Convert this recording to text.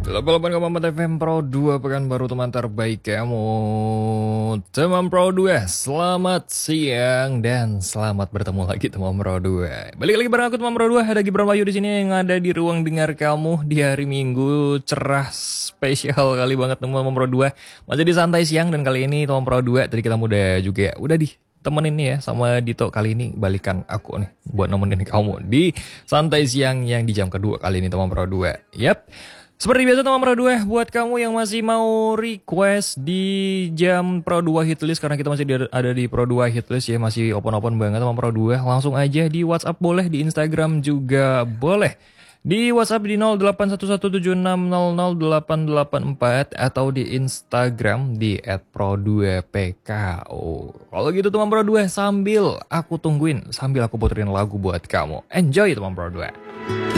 88,4 FM Pro 2 Pekanbaru, teman terbaik kamu. Teman Pro 2, selamat siang dan selamat bertemu lagi teman Pro 2. Balik lagi bareng aku teman Pro 2, ada Gibran Wahyu di sini yang ada di ruang dengar kamu di hari Minggu cerah spesial kali banget teman Pro 2. Masih di santai siang dan kali ini teman Pro 2 tadi kita udah temenin nih ya sama Dito. Kali ini balikan aku nih buat nemenin kamu di santai siang yang di jam kedua kali ini teman Pro 2. Yap. Seperti biasa teman Pro 2, buat kamu yang masih mau request di jam Pro 2 Hitlist, karena kita masih ada di Pro 2 Hitlist ya, masih open-open banget teman Pro 2, langsung aja di WhatsApp boleh, di Instagram juga boleh. Di WhatsApp di 081176000884 atau di Instagram di @pro2pko. Kalau gitu teman Pro 2, sambil aku tungguin, sambil aku puterin lagu buat kamu. Enjoy teman Pro 2.